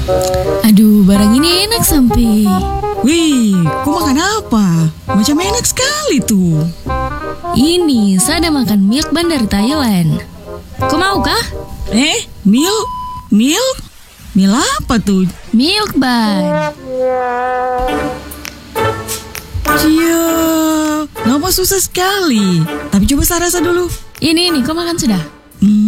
Aduh, barang ini enak sampai. Wih, kau makan apa? Macam enak sekali tuh. Ini saya ada makan milk ban dari Thailand. Kau mau kah? Milk? Milk? Milk apa tuh? Milk ban. Cia, nama susah sekali. Tapi coba saya rasa dulu. Ini, kau makan sudah?